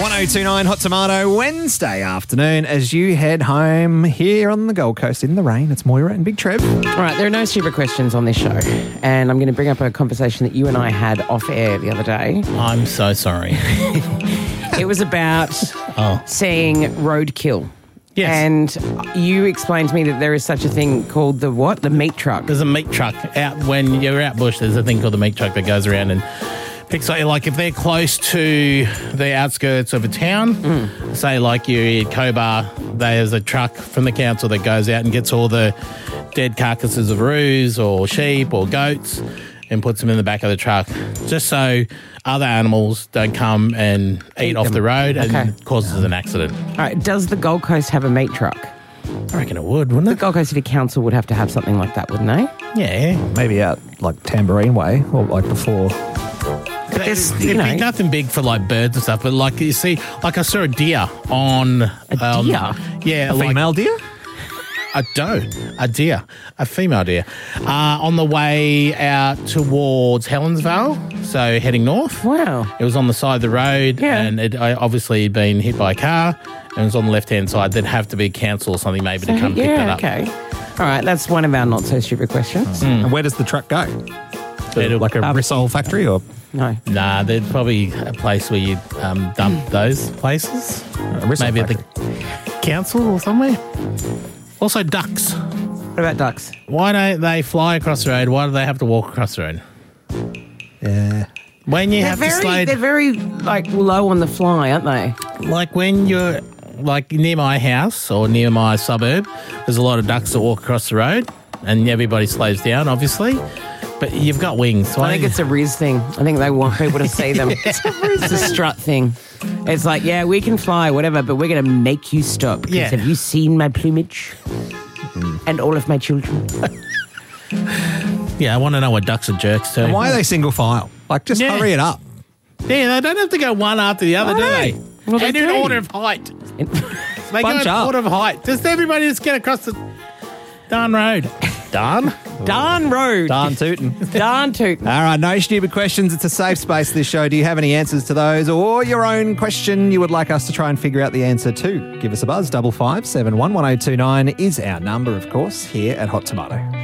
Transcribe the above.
1029 Hot Tomato Wednesday afternoon as you head home here on the Gold Coast in the rain. It's Moira and Big Trev. All right, there are no stupid questions on this show, and I'm going to bring up a conversation that you and I had off air the other day. I'm so sorry. It was about seeing roadkill. Yes. And you explained to me that there is such a thing called the what? The meat truck. There's a meat truck out when you're out bush. There's a thing called the meat truck that goes around and picks up, like if they're close to the outskirts of a town, say like you're in Cobar, there's a truck from the council that goes out and gets all the dead carcasses of roos or sheep or goats and puts them in the back of the truck just so other animals don't come and eat off the road and causes an accident. All right, does the Gold Coast have a meat truck? I reckon it would, wouldn't The it? Gold Coast City Council would have to have something like that, wouldn't they? Yeah. Maybe out like Tambourine Way or like before. But there's, It'd you know, be nothing big for like birds and stuff, but like you see, like I saw a deer on a deer? Yeah, A female deer? A doe, a deer, a female deer, on the way out towards Helensvale, so heading north. Wow. It was on the side of the road, and it obviously had been hit by a car, and it was on the left-hand side. There'd have to be a council or something maybe to come pick that up. Okay. All right, that's one of our not-so-stupid questions. And where does the truck go? Like a Rissole factory or? No. Nah, there's probably a place where you dump those places. Maybe at the council or somewhere. Also, ducks. What about ducks? Why don't they fly across the road? Why do they have to walk across the road? Yeah. When you have to slow... They're very, like, low on the fly, aren't they? Like when you're, like, near my house or near my suburb, there's a lot of ducks that walk across the road and everybody slows down, obviously. But you've got wings. So I think it's a Riz thing. I think they want people to see them. It's a strut thing. It's like, yeah, we can fly, whatever, but we're going to make you stop. Yeah. Have you seen my plumage? And all of my children? Yeah, I want to know what ducks are jerks too. And why are they single file? Like, just hurry it up. Yeah, they don't have to go one after the other, do they? Well, they they do an do. order of height. They go Bunch in up. order of height. Just everybody just get across the darn road. Darn? Darn road. Darn tootin'. Darn tootin'. All right, no stupid questions. It's a safe space, this show. Do you have any answers to those or your own question you would like us to try and figure out the answer to? Give us a buzz. 55 71 1029 is our number, of course, here at Hot Tomato.